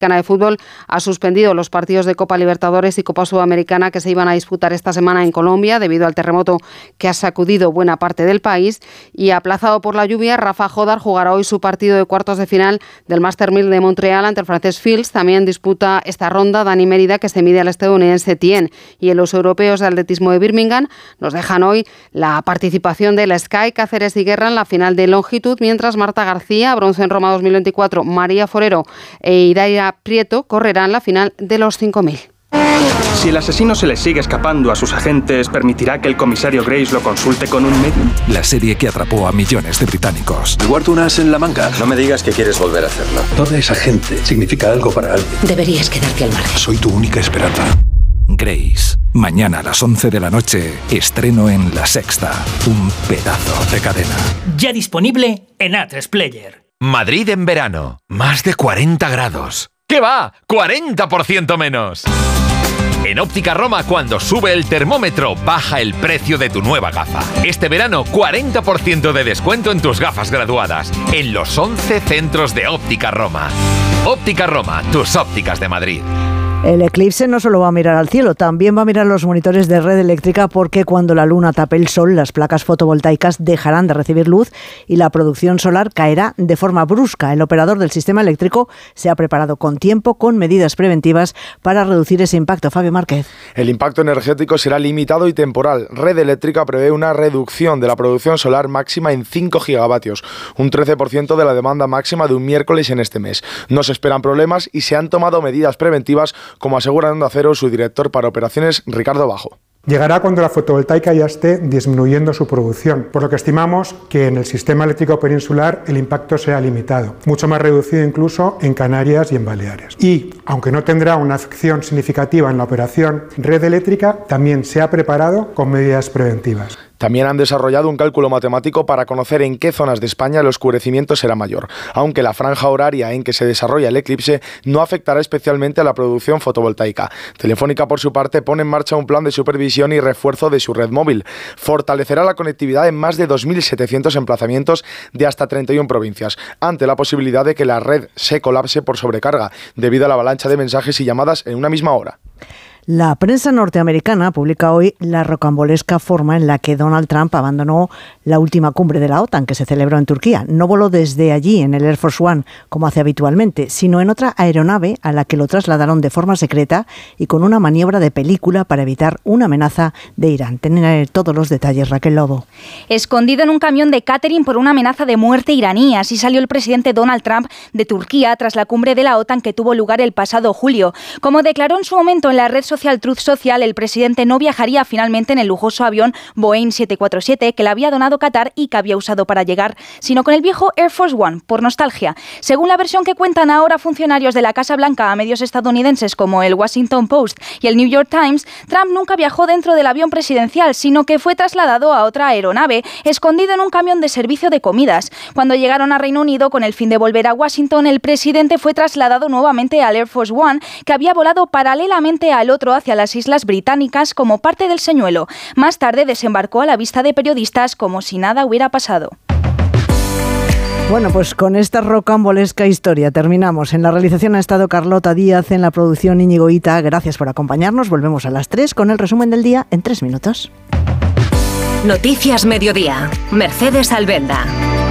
de Fútbol ha suspendido los partidos de Copa Libertadores y Copa Sudamericana que se iban a disputar esta semana en Colombia debido al terremoto que ha sacudido buena parte del país, y aplazado por la lluvia, Rafa Jodar jugará hoy su partido de cuartos de final del Master 1000 de Montreal ante el francés Fils. También disputa esta ronda Dani Mérida, que se mide al estadounidense Tien. Y en los europeos de atletismo de Birmingham nos dejan hoy la participación de la Sky, Cáceres y Guerra en la final de longitud, mientras Marta García, bronce en Roma 2024, María Forero e Idaia Prieto correrán la final de los 5000. Si el asesino se le sigue escapando a sus agentes, ¿permitirá que el comisario Grace lo consulte con un medium? La serie que atrapó a millones de británicos. Guardo un as en la manga. No me digas que quieres volver a hacerlo. Toda esa gente significa algo para alguien. Deberías quedarte al margen. Soy tu única esperanza. Grace. Mañana a las 11 de la noche, estreno en La Sexta. Un pedazo de cadena. Ya disponible en A3 Player. Madrid en verano. Más de 40 grados. ¿Qué va? ¡40% menos! En Óptica Roma, cuando sube el termómetro, baja el precio de tu nueva gafa. Este verano, 40% de descuento en tus gafas graduadas. En los 11 centros de Óptica Roma. Óptica Roma, tus ópticas de Madrid. El eclipse no solo va a mirar al cielo, también va a mirar los monitores de red eléctrica, porque cuando la luna tape el sol, las placas fotovoltaicas dejarán de recibir luz y la producción solar caerá de forma brusca. El operador del sistema eléctrico se ha preparado con tiempo, con medidas preventivas para reducir ese impacto. Fabio Márquez. El impacto energético será limitado y temporal. Red Eléctrica prevé una reducción de la producción solar máxima en 5 gigavatios, un 13% de la demanda máxima de un miércoles en este mes. No se esperan problemas y se han tomado medidas preventivas, como asegura en Onda Cero su director para operaciones, Ricardo Bajo. Llegará cuando la fotovoltaica ya esté disminuyendo su producción, por lo que estimamos que en el sistema eléctrico peninsular el impacto sea limitado, mucho más reducido incluso en Canarias y en Baleares. Y, aunque no tendrá una afección significativa en la operación, Red Eléctrica también se ha preparado con medidas preventivas. También han desarrollado un cálculo matemático para conocer en qué zonas de España el oscurecimiento será mayor, aunque la franja horaria en que se desarrolla el eclipse no afectará especialmente a la producción fotovoltaica. Telefónica, por su parte, pone en marcha un plan de supervisión y refuerzo de su red móvil. Fortalecerá la conectividad en más de 2.700 emplazamientos de hasta 31 provincias, ante la posibilidad de que la red se colapse por sobrecarga, debido a la avalancha de mensajes y llamadas en una misma hora. La prensa norteamericana publica hoy la rocambolesca forma en la que Donald Trump abandonó la última cumbre de la OTAN, que se celebró en Turquía. No voló desde allí en el Air Force One, como hace habitualmente, sino en otra aeronave a la que lo trasladaron de forma secreta y con una maniobra de película para evitar una amenaza de Irán. Tienen todos los detalles, Raquel Lobo. Escondido en un camión de catering por una amenaza de muerte iraní. Así salió el presidente Donald Trump de Turquía tras la cumbre de la OTAN que tuvo lugar el pasado julio. Como declaró en su momento en la red social Truth Social, el presidente no viajaría finalmente en el lujoso avión Boeing 747 que le había donado Qatar y que había usado para llegar, sino con el viejo Air Force One, por nostalgia. Según la versión que cuentan ahora funcionarios de la Casa Blanca a medios estadounidenses como el Washington Post y el New York Times, Trump nunca viajó dentro del avión presidencial, sino que fue trasladado a otra aeronave, escondido en un camión de servicio de comidas. Cuando llegaron a Reino Unido con el fin de volver a Washington, el presidente fue trasladado nuevamente al Air Force One, que había volado paralelamente al otro hacia las Islas Británicas como parte del señuelo. Más tarde desembarcó a la vista de periodistas como si nada hubiera pasado. Bueno, pues con esta rocambolesca historia terminamos. En la realización ha estado Carlota Díaz, en la producción Íñigo Ita. Gracias por acompañarnos. Volvemos a las 3 con el resumen del día en 3 minutos. Noticias Mediodía. Mercedes Albelda.